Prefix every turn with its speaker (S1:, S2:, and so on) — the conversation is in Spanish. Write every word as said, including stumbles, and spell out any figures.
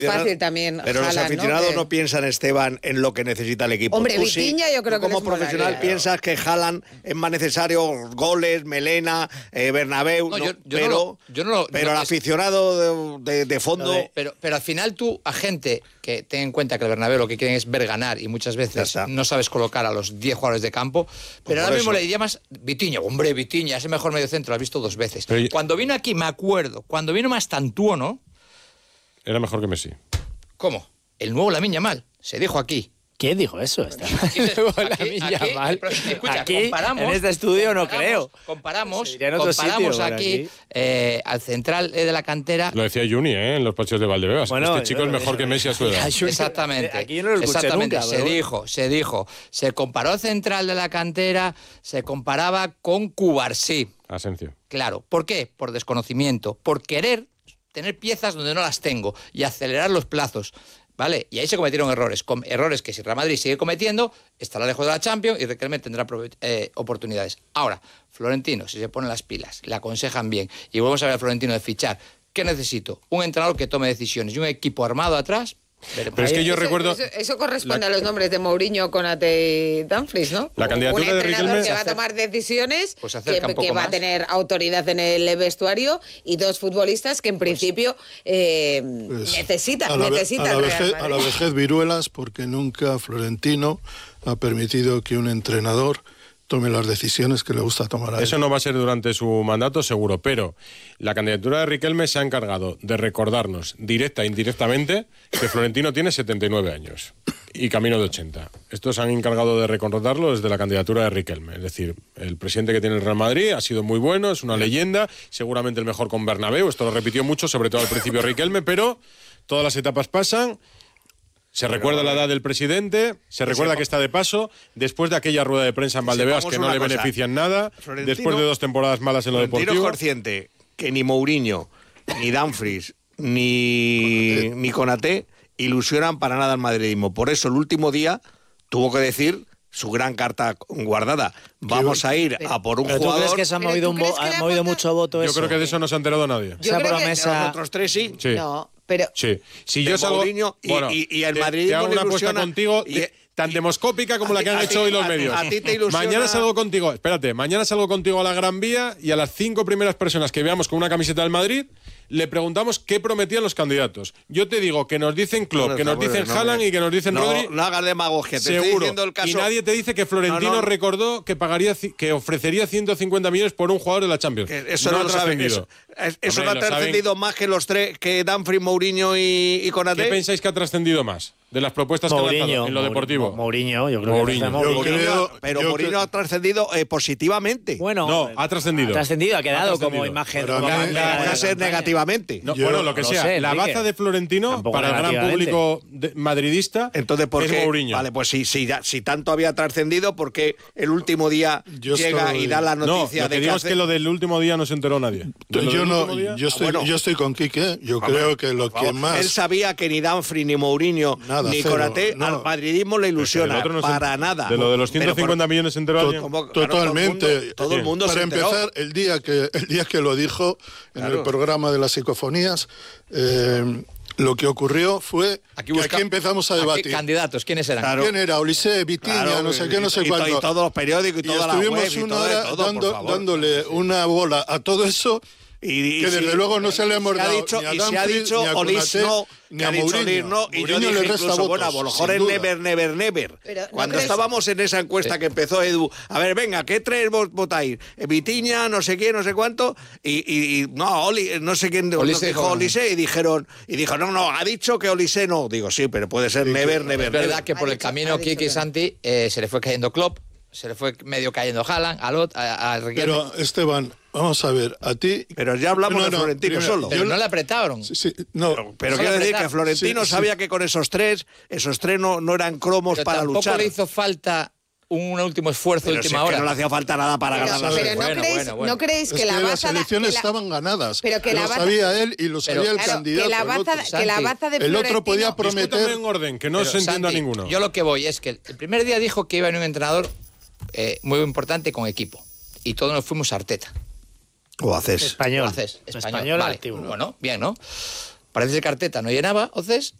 S1: fácil también.
S2: Pero
S1: Haaland,
S2: los aficionados
S1: ¿no?
S2: no piensan, Esteban, en lo que necesita el equipo.
S1: Hombre,
S2: Tú
S1: Vitinha
S2: sí,
S1: yo creo
S2: tú
S1: que
S2: como
S1: les
S2: profesional
S1: molaría.
S2: piensas que Haaland es más necesario goles, Melena, eh, Bernabéu,
S3: No,
S2: no,
S3: yo- yo
S2: pero,
S3: no lo- yo no lo-
S2: pero
S3: no
S2: el
S3: es-
S2: aficionado de, de, de fondo...
S3: De, pero, pero al final tú, a gente que ten en cuenta que el Bernabéu lo que quieren es ver ganar y muchas veces no sabes colocar a los diez jugadores de campo, pero
S2: Pues
S3: ahora mismo
S2: eso.
S3: le diría más Vitinha, hombre, Vitinha, es el mejor medio centro, lo has visto dos veces.
S4: Pero-
S3: Cuando vino aquí, me acuerdo, cuando vino Mastantuono,
S4: Era mejor que Messi.
S3: ¿cómo? El nuevo Lamine Yamal, se dijo aquí.
S5: ¿Quién dijo eso? Está...
S3: Aquí,
S5: Lamine
S3: aquí,
S5: Yamal.
S3: pero, escucha,
S5: Aquí,
S3: comparamos,
S5: en este estudio no
S3: comparamos,
S5: creo.
S3: Comparamos,
S5: Se diría en otro
S3: comparamos
S5: sitio, pero
S3: aquí,
S5: aquí.
S3: eh, al central eh, de la cantera.
S4: Lo decía Juni, ¿eh? En los partidos de Valdebebas.
S5: Bueno,
S4: este chico
S5: yo-
S4: es mejor que Messi a su edad.
S5: Yo-
S3: Exactamente.
S5: Aquí yo no lo escuché
S3: Exactamente.
S5: nunca,
S3: se
S5: pero bueno.
S3: dijo, se dijo. Se comparó al central de la cantera, se comparaba con Cubarsí.
S4: Asencio.
S3: Claro. ¿Por qué? Por desconocimiento. Por querer tener piezas donde no las tengo y acelerar los plazos. ¿Vale? Y ahí se cometieron errores. Com- errores que si Real Madrid sigue cometiendo, estará lejos de la Champions y Riquelme tendrá eh, oportunidades. Ahora, Florentino, si se ponen las pilas, le aconsejan bien y volvemos a ver a Florentino de fichar, ¿qué necesito? Un entrenador que tome decisiones y un equipo armado atrás. Veremos.
S4: Pero es que yo
S1: Eso-
S4: recuerdo...
S1: Eso, eso corresponde
S4: la-
S1: a los nombres de Mourinho, Konate y Dumfries, ¿no?
S4: La candidatura
S1: un
S4: de
S1: entrenador
S4: Riquelme-
S1: que va a tomar decisiones,
S3: Pues se
S1: que,
S3: acerca un poco
S1: que va a
S3: más.
S1: tener autoridad en el vestuario y dos futbolistas que en principio eh,
S6: Pues,
S1: necesitan,
S6: a la, ve-
S1: necesitan
S6: a la
S1: Real
S6: vejez,
S1: Madrid.
S6: a la vejez viruelas, porque nunca Florentino ha permitido que un entrenador tome las decisiones que le gusta tomar a él.
S4: Eso no va a ser durante su mandato, seguro, pero la candidatura de Riquelme se ha encargado de recordarnos, directa e indirectamente, que Florentino tiene setenta y nueve años y camino de ochenta. Estos han encargado de recordarlo desde la candidatura de Riquelme. Es decir, el presidente que tiene el Real Madrid ha sido muy bueno, es una leyenda, seguramente el mejor con Bernabéu, esto lo repitió mucho, sobre todo al principio Riquelme, pero todas las etapas pasan. Se recuerda la edad del presidente, se recuerda que está de paso, después de aquella rueda de prensa en Valdebebas que no
S2: una
S4: le
S2: cosa.
S4: benefician nada,
S2: Florentino-
S4: después de dos temporadas malas en lo
S2: Florentino es
S4: deportivo.
S2: consciente que ni Mourinho, ni Dumfries, ni, ni Konaté ilusionan para nada al madridismo. Por eso el último día tuvo que decir su gran carta guardada. Vamos a ir a por un
S5: ¿Pero tú
S2: jugador...
S5: crees que se ha
S1: ¿Pero
S5: movido,
S1: tú
S5: un
S1: crees
S5: vo-
S1: que le
S5: ha
S1: ha
S5: movido
S1: faltado?
S5: mucho voto
S4: Yo
S5: eso?
S4: creo que de eso no se ha enterado nadie.
S1: Yo
S5: esa
S1: creo que-
S5: promesa...
S2: Los otros tres sí.
S4: Sí.
S1: No, pero...
S4: Sí. Si
S2: De
S4: yo salgo,
S2: Mourinho y-
S4: bueno,
S2: y- y el
S4: te-
S2: madridismo
S4: te hago
S2: le
S4: una apuesta
S2: ilusiona
S4: contigo
S2: y-
S4: de- tan
S2: y-
S4: demoscópica como
S2: a
S4: la
S2: ti-
S4: que han
S2: a
S4: hecho
S2: ti-
S4: hoy los
S2: a ti-
S4: medios.
S2: a ti te ilusiona-
S4: Mañana salgo contigo, espérate, mañana salgo contigo a la Gran Vía y a las cinco primeras personas que veamos con una camiseta del Madrid le preguntamos qué prometían los candidatos. Yo te digo que nos dicen Klopp,
S2: No,
S4: que nos
S2: no,
S4: dicen
S2: no,
S4: Haaland
S2: no,
S4: y que nos dicen
S2: no,
S4: Rodri.
S2: No hagas demagogia, te estoy
S4: Seguro.
S2: diciendo el caso...
S4: Y nadie te dice que Florentino
S2: No, no.
S4: recordó que pagaría ci- que ofrecería ciento cincuenta millones por un jugador de la Champions.
S2: Que eso no,
S4: ha
S2: lo saben.
S4: trascendido.
S2: Eso, es- eso
S4: Hombre,
S2: no ha
S4: lo saben.
S2: trascendido más que los tres, que Dumfries, Mourinho y, y Konaté.
S4: ¿Qué pensáis que ha trascendido más de las propuestas que han
S5: Mourinho,
S4: lanzado en lo
S5: Mourinho,
S4: deportivo?
S5: Mourinho, yo creo
S4: Mourinho.
S5: que
S4: Yo
S5: Mourinho.
S6: creo-
S2: Mourinho- pero
S6: yo
S2: Mourinho
S6: creo-
S2: ha trascendido eh, positivamente.
S5: Bueno,
S4: No, ha trascendido.
S5: Ha trascendido, ha quedado
S4: Ha trascendido.
S5: como imagen.
S6: Para
S5: como
S6: mí-
S5: bandera de
S2: Puede
S5: la
S2: ser
S5: campaña.
S2: negativamente.
S4: No,
S6: Yo
S4: bueno, lo que
S5: no
S4: sea.
S5: sé,
S4: la
S5: Enrique.
S4: baza de Florentino
S5: Tampoco
S4: para el gran
S5: negativamente.
S4: público de- madridista
S2: Entonces, ¿por
S4: es
S2: qué?
S4: Mourinho.
S2: Vale, pues si, si, ya- si tanto había trascendido, ¿por qué el último día
S6: Yo
S2: llega
S6: estoy-
S2: y da la
S4: no,
S2: noticia
S4: lo que
S2: de
S4: digo
S2: que
S4: es
S2: hace-
S4: que lo del último día no se enteró nadie. De lo
S6: Yo,
S4: del
S6: no,
S4: último día-
S6: yo, estoy,
S2: Ah, bueno.
S6: yo estoy con Quique. Yo creo que lo que
S2: Vamos,
S6: más...
S2: Él sabía que ni Dumfries, ni Mourinho,
S6: Nada,
S2: ni
S6: cero,
S2: Konaté
S6: no.
S2: al madridismo le
S4: Pero
S2: ilusiona.
S4: el otro no se-
S2: para nada.
S4: De lo de los
S2: Pero
S4: ciento cincuenta
S2: por-
S4: millones se enteró
S2: to-
S4: alguien.
S2: como- claro,
S6: Totalmente.
S2: Todo el mundo, todo el mundo
S6: Para
S2: se enteró.
S6: empezar, el día que el día que lo dijo en
S2: Claro.
S6: el programa de las psicofonías, eh, lo que ocurrió fue
S3: Aquí
S6: que
S3: busca-
S6: aquí empezamos a
S3: aquí
S6: debatir.
S3: candidatos, ¿quiénes eran?
S2: Claro.
S6: ¿Quién era? Ulises, Vitiña,
S2: Claro,
S6: no sé
S2: y-
S6: qué, no sé
S2: y,
S6: cuánto.
S2: Y todos los periódicos y
S6: Y
S2: toda la
S6: estuvimos
S2: web y
S6: una
S2: todo, de
S6: hora
S2: todo,
S6: dando-
S2: por favor.
S6: dándole una bola a todo eso.
S2: Y, y
S6: que
S2: sí,
S6: desde luego no se le
S2: y
S6: hemos
S2: ha
S6: dado
S2: dicho,
S6: ni a
S2: y se ha
S6: Dumfries,
S2: dicho
S6: ni a
S2: Olis
S6: Konaté,
S2: no,
S6: ni
S2: que
S6: a
S2: ha dicho
S6: Mourinho.
S2: Olis no, y yo
S6: Mourinho
S2: dije
S6: le resta
S2: incluso,
S6: votos,
S2: bueno, a lo mejor
S6: sin
S2: es
S6: duda.
S2: never, never, never.
S1: Pero, ¿no
S2: Cuando
S1: crees?
S2: estábamos en esa encuesta
S3: Sí.
S2: que empezó Edu, a ver, venga, ¿qué tres vos votáis? Eh, Vitiña, no sé qué, no sé cuánto, y, y, y no, Oli, no sé quién
S3: Olise
S2: dijo
S3: dijo-
S2: Olise, y dijeron, y dijo, no, no, ha dicho que Olise no. Digo, sí, pero puede ser never, never,
S3: Es verdad
S2: never.
S3: que por
S1: Ha
S3: el
S1: dicho-
S3: camino
S1: ha dicho
S3: Kiki y
S1: que-
S3: Santi eh, se le fue cayendo Klopp, se le fue medio cayendo Haaland, a Lot, a, a Riquelme.
S6: Pero, Esteban, vamos a ver, a ti...
S2: Pero ya hablamos
S6: No,
S2: de
S6: no,
S2: Florentino
S6: primero,
S2: solo.
S3: Pero
S6: yo-
S3: no le apretaron.
S6: Sí, sí, no,
S2: Pero, pero
S3: No
S2: quiero
S3: le
S2: decir
S3: apretaron.
S2: que Florentino
S6: Sí, sí.
S2: sabía que con esos tres, esos tres no, no eran cromos
S3: Pero
S2: para
S3: tampoco
S2: luchar.
S3: le hizo falta un último esfuerzo de
S2: Pero si
S3: última
S2: es que
S3: hora.
S2: no le hacía falta nada para
S1: Pero,
S2: ganar la
S1: pero
S2: serie.
S1: ¿no,
S3: Bueno,
S1: creéis,
S3: bueno, bueno.
S1: ¿no creéis
S6: es
S1: que
S6: que
S1: la
S6: las
S1: baza...
S6: elecciones
S1: que la-
S6: estaban ganadas.
S1: pero que la
S6: lo
S1: baza-
S6: sabía él y lo
S3: Pero-
S6: sabía el
S1: claro,
S6: candidato.
S1: que la
S6: el
S1: baza,
S6: otro.
S1: que la
S3: Santi,
S1: baza de
S6: el otro
S1: Florentino-
S6: podía prometer-
S4: Discúltame en orden, que no
S3: Pero,
S4: se entienda
S3: Santi,
S4: ninguno.
S3: Yo lo que voy es que el primer día dijo que iba a venir un entrenador eh, muy importante con equipo. Y todos nos fuimos a Arteta.
S2: O haces.
S5: Español.
S3: Lo haces, español.
S5: Español
S3: Vale.
S5: antiguo.
S3: Bueno, bien, ¿no? Parece ser que Arteta no llenaba, Océs,